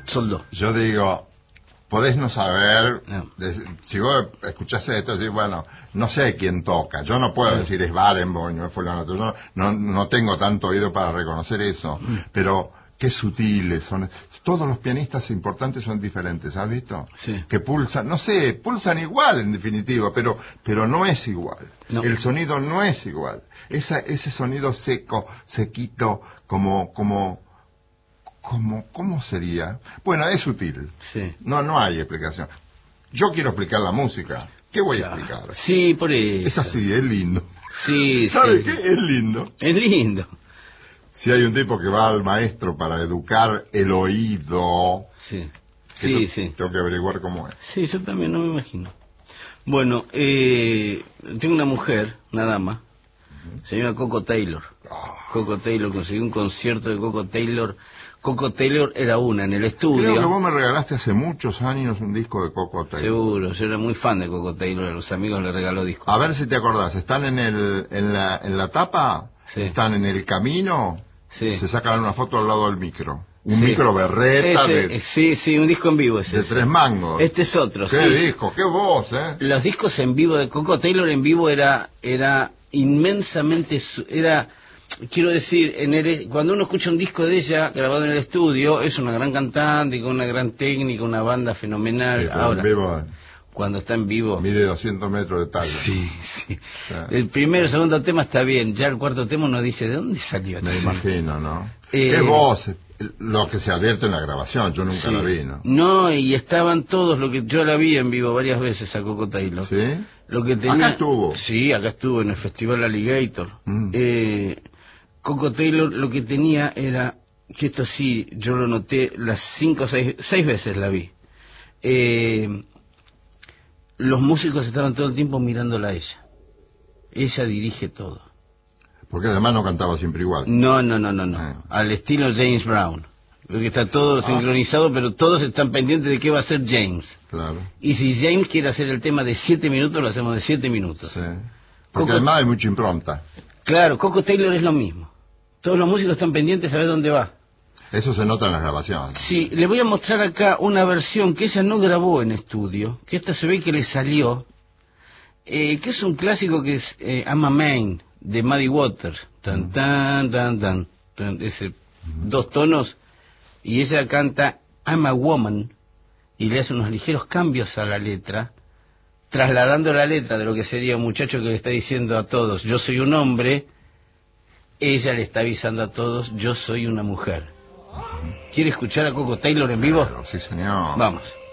soldó. Yo digo, podés no saber, No. Si vos escuchás esto, decís, bueno, no sé quién toca. Yo no puedo decir es Barenboim, no es fulano. Yo no tengo tanto oído para reconocer eso. Pero qué sutiles son. Todos los pianistas importantes son diferentes, ¿has visto? Sí. Que pulsan, no sé, pulsan igual en definitiva, pero no es igual. No. El sonido no es igual. Ese sonido seco, sequito, ¿cómo sería? Bueno, es sutil. Sí. No hay explicación. Yo quiero explicar la música. ¿Qué voy a explicar? Sí, por eso. Es así, es lindo. Sí, ¿Sabes sí. qué? Es lindo. Es lindo. Si hay un tipo que va al maestro para educar el oído, Sí. Sí, sí. tengo que averiguar cómo es. Sí, yo también no me imagino. Bueno, tengo una mujer, una dama, se llama Coco Taylor. Coco Taylor, conseguí un concierto de Coco Taylor. Coco Taylor era una en el estudio. Creo que vos me regalaste hace muchos años un disco de Coco Taylor. Seguro, yo era muy fan de Coco Taylor, a los amigos le regaló discos. A ver si te acordás, están en la tapa, Sí. están en el camino, Sí. se sacan una foto al lado del micro. Un Sí. micro berreta Sí, un disco en vivo ese. de 3 mangos. Este es otro, ¿Qué sí. disco? ¿Qué voz, Los discos en vivo de Coco Taylor en vivo era inmensamente, quiero decir, cuando uno escucha un disco de ella grabado en el estudio, es una gran cantante y con una gran técnica, una banda fenomenal. Sí, pero Ahora, en vivo cuando está en vivo, mide 200 metros de talla. sí, sí. sea, El primero y segundo tema está bien, ya el cuarto tema uno dice, ¿de dónde salió esto? Me imagino, ¿no? Eh, Es voz, lo que se advierte en la grabación, yo nunca Sí. la vi, ¿no? No, y estaban todos, yo la vi en vivo varias veces a Coco Taylor. ¿Sí? Lo que tenía, Acá estuvo. Sí, acá estuvo en el Festival Alligator. Mm. Coco Taylor lo que tenía era, que esto sí, yo lo noté, las 5 o 6 veces la vi. Los músicos estaban todo el tiempo mirándola a ella. Ella dirige todo. Porque además no cantaba siempre igual. No. Ah. Al estilo James Brown. Porque está todo sincronizado, pero todos están pendientes de qué va a hacer James. Claro. Y si James quiere hacer el tema de 7 minutos, lo hacemos de 7 minutos. Sí. Porque Coco- además hay mucha impronta. Claro, Coco Taylor es lo mismo. Todos los músicos están pendientes a ver dónde va. Eso se nota en las grabaciones. Sí, le voy a mostrar acá una versión que ella no grabó en estudio, que esta se ve que le salió, que es un clásico que es I'm a Man, de Muddy Waters. Tan, tan, tan, tan, tan, ese 2 tonos, y ella canta I'm a Woman, y le hace unos ligeros cambios a la letra, trasladando la letra de lo que sería un muchacho que le está diciendo a todos, yo soy un hombre, ella le está avisando a todos, yo soy una mujer. ¿Quiere escuchar a Coco Taylor en vivo? Claro, sí, señor. Vamos.